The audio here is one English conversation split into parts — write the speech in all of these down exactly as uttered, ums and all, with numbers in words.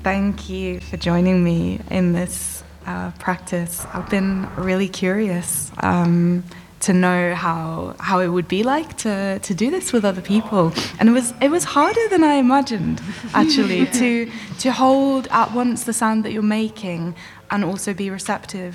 thank you for joining me in this uh, practice. I've been really curious um, to know how how it would be like to, to do this with other people, and it was it was harder than I imagined, actually, to to hold at once the sound that you're making and also be receptive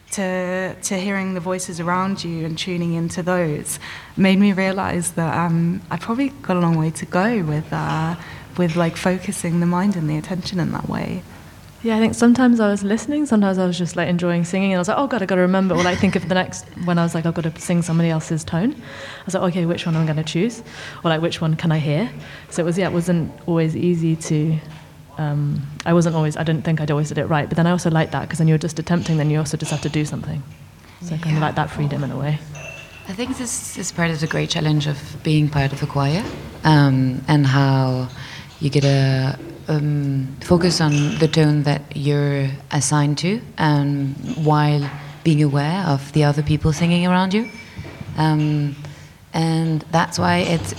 to to hearing the voices around you and tuning into those. Made me realize that um, I probably got a long way to go with uh, with like focusing the mind and the attention in that way. Yeah, I think sometimes I was listening, sometimes I was just like enjoying singing, and I was like, oh god, I got to remember, or like think of the next, when I was like, I've got to sing somebody else's tone. I was like, okay, which one am I going to choose? Or like, which one can I hear? So it was, yeah, it wasn't always easy to, um, I wasn't always, I didn't think I'd always did it right, but then I also liked that, because then you're just attempting, then you also just have to do something. So I kind Yeah. of like that freedom in a way. I think this is part of the great challenge of being part of a choir, um, and how you get a um, focus on the tone that you're assigned to, um, while being aware of the other people singing around you. Um, and that's why it's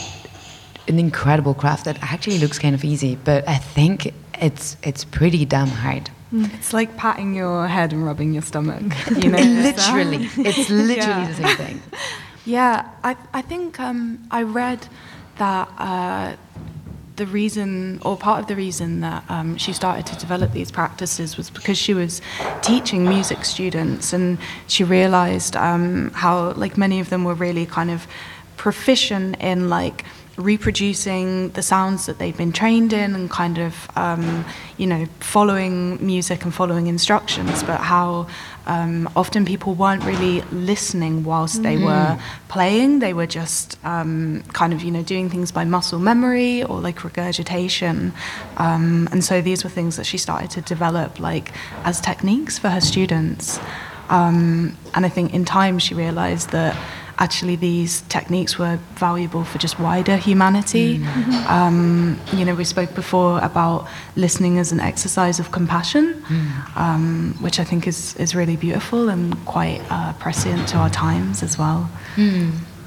an incredible craft that actually looks kind of easy, but I think it's it's pretty damn hard. It's like patting your head and rubbing your stomach, you know. Literally, it's literally Yeah. the same thing. Yeah, I I think um, I read that uh, the reason, or part of the reason that um, she started to develop these practices was because she was teaching music students, and she realized um, how like many of them were really kind of proficient in like reproducing the sounds that they've been trained in and kind of um, you know following music and following instructions, but how um, often people weren't really listening whilst they were playing. They were just um, kind of you know doing things by muscle memory or like regurgitation, um, and so these were things that she started to develop like as techniques for her students, um, and I think in time she realized that actually these techniques were valuable for just wider humanity. Mm-hmm. Um, you know, we spoke before about listening as an exercise of compassion, mm. um, which I think is, is really beautiful and quite uh, prescient to our times as well. Mm.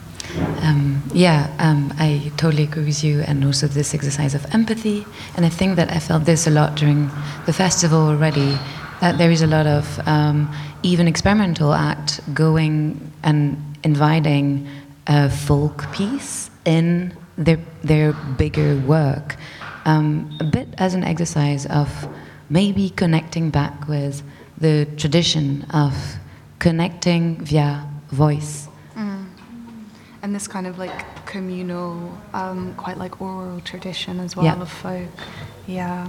Um, yeah, um, I totally agree with you, and also this exercise of empathy. And I think that I felt this a lot during the festival already, that there is a lot of um, even experimental act going and inviting a folk piece in their their bigger work, um, a bit as an exercise of maybe connecting back with the tradition of connecting via voice. Mm. And this kind of like communal, um, quite like oral tradition as well, yeah. of folk. Yeah.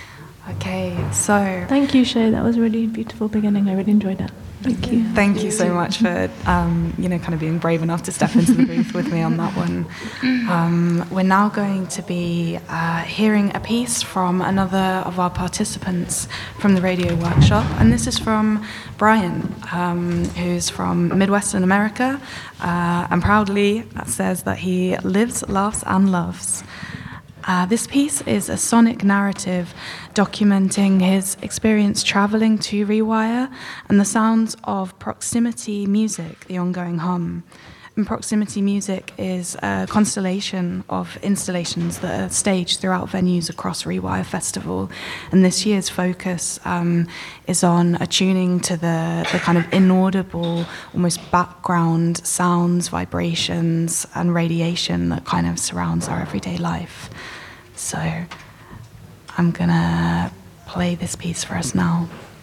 Okay, so... Thank you, Shay. That was a really beautiful beginning. I really enjoyed that. Thank you. Thank you so much for, um, you know, kind of being brave enough to step into the booth with me on that one. Um, we're now going to be uh, hearing a piece from another of our participants from the radio workshop, and this is from Brian, um, who's from Midwestern America, uh, and proudly says that he lives, laughs, and loves. Uh, this piece is a sonic narrative documenting his experience traveling to Rewire and the sounds of proximity music, the ongoing hum. And proximity music is a constellation of installations that are staged throughout venues across Rewire Festival. And this year's focus um, is on attuning to the, the kind of inaudible, almost background sounds, vibrations, and radiation that kind of surrounds our everyday life. So I'm gonna play this piece for us now.